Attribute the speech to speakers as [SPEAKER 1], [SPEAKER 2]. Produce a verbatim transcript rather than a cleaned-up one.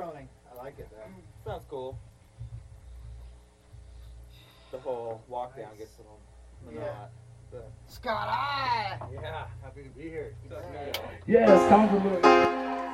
[SPEAKER 1] rolling.
[SPEAKER 2] I like it though.
[SPEAKER 3] Sounds cool. The whole walk down
[SPEAKER 2] Nice.
[SPEAKER 3] gets a little
[SPEAKER 2] Yeah.
[SPEAKER 3] monot. But
[SPEAKER 1] Scott, I.
[SPEAKER 2] Yeah, happy to be here.
[SPEAKER 3] Good to see you.
[SPEAKER 4] Yeah, it's comfortable.